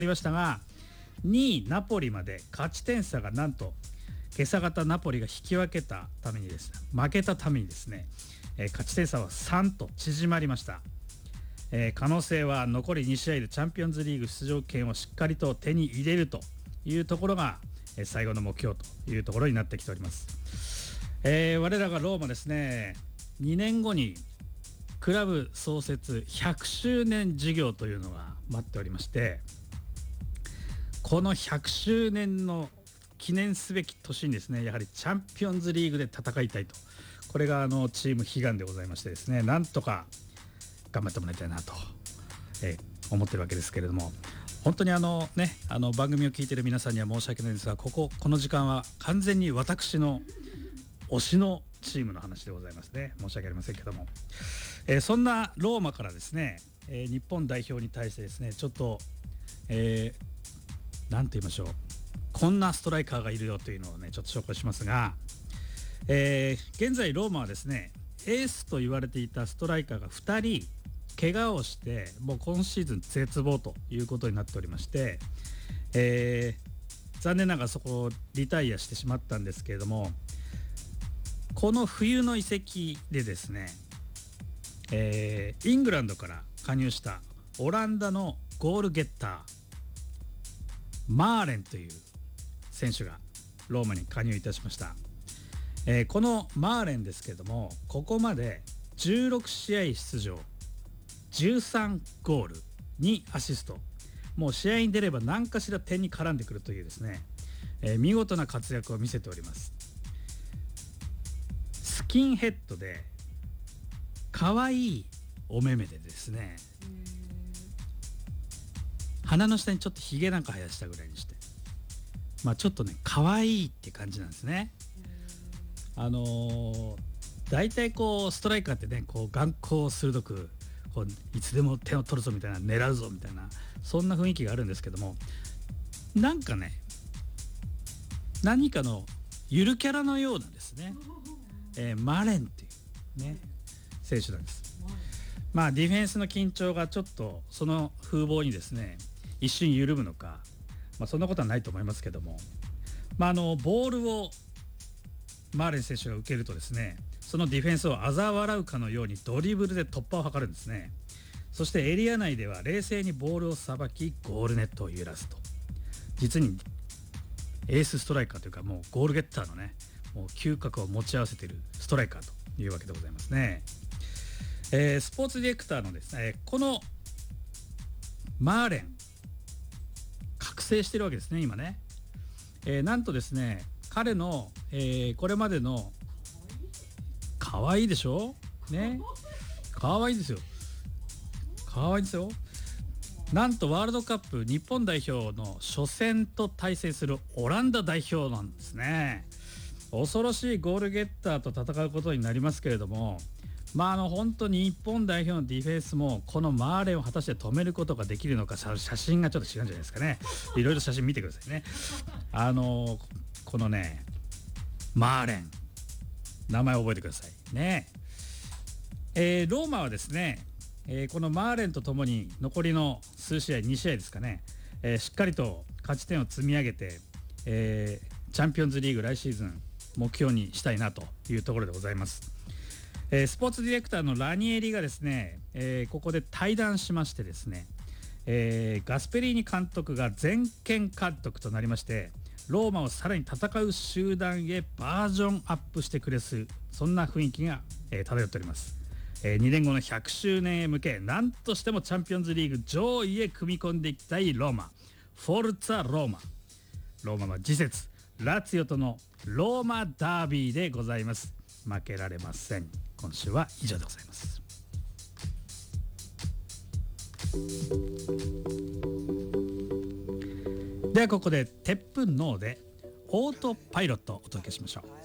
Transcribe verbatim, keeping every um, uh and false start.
りましたが、にいナポリまで勝ち点差がなんと今朝方ナポリが引き分けたためにですね、負けたためにですね、えー、勝ち点差はさんと縮まりました。えー、可能性は残りに試合でチャンピオンズリーグ出場権をしっかりと手に入れるというところが、えー、最後の目標というところになってきております。えー、我らがローマですね、にねんごにクラブ創設ひゃくしゅうねん事業というのが待っておりまして、このひゃくしゅうねんの記念すべき年にですね、やはりチャンピオンズリーグで戦いたいと、これがあのチーム悲願でございましてですね、なんとか頑張ってもらいたいなと、えー、思ってるわけですけれども、本当にあのね、あの番組を聞いている皆さんには申し訳ないんですが、こここの時間は完全に私の推しのチームの話でございますね。申し訳ありませんけども、えー、そんなローマからですね、えー、日本代表に対してですね、ちょっと、えー、なんて言いましょう、こんなストライカーがいるよというのをね、ちょっと紹介しますが、えー、現在ローマはですね、エースと言われていたストライカーがふたり怪我をして、もう今シーズン絶望ということになっておりまして、えー、残念ながらそこをリタイアしてしまったんですけれども、この冬の移籍でですね、えー、イングランドから加入したオランダのゴールゲッターマーレンという選手がローマに加入いたしました。えー、このマーレンですけども、ここまでじゅうろくしあい出場、じゅうさんゴールにアシスト、もう試合に出れば何かしら点に絡んでくるというですね、えー、見事な活躍を見せております。スキンヘッドで可愛いお目目でですね、鼻の下にちょっとひげなんか生やしたぐらいにして、まあちょっとね可愛いって感じなんですね。あのー、大体こうストライカーってね、こう眼光鋭くこういつでも点を取るぞみたいな、狙うぞみたいな、そんな雰囲気があるんですけども、なんかね、何かのゆるキャラのようなんですね。えー、マレンっていうね選手なんです。まあディフェンスの緊張がちょっとその風貌にですね一瞬緩むのか、まあ、そんなことはないと思いますけども、まあ、あのボールをマーレン選手が受けるとですね、そのディフェンスを嘲笑うかのようにドリブルで突破を図るんですね。そしてエリア内では冷静にボールをさばきゴールネットを揺らすと、実にエースストライカーというか、もうゴールゲッターのね、もう嗅覚を持ち合わせているストライカーというわけでございますね。えー、スポーツディレクターのですね、このマーレン覚醒してるわけですね今ね。えー、なんとですね、彼の、えー、これまでの可愛いでしょね、可愛いですよ、可愛いですよ。なんとワールドカップ日本代表の初戦と対戦するオランダ代表なんですね。恐ろしいゴールゲッターと戦うことになりますけれども、まああの本当に日本代表のディフェンスもこのマーレンを果たして止めることができるのか、写真がちょっと違うんじゃないですかね。いろいろ写真見てくださいね。あのこのねマーレン、名前を覚えてくださいね。えー、ローマはですね、えー、このマーレンとともに残りの数試合に試合ですかね、えー、しっかりと勝ち点を積み上げて、えー、チャンピオンズリーグ来シーズン目標にしたいなというところでございます。えー、スポーツディレクターのラニエリがですね、えー、ここで対談しましてですね、えー、ガスペリーニ監督が全権監督となりまして、ローマをさらに戦う集団へバージョンアップしてくれす、そんな雰囲気が、えー、漂っております。えー、にねんごのひゃくしゅうねんへ向け、何としてもチャンピオンズリーグ上位へ組み込んでいきたいローマ。フォルツァローマ。ローマは次節ラツィオとのローマダービーでございます。負けられません。今週は以上でございます。ではここでてっぷんノーでオートパイロットをお届けしましょう。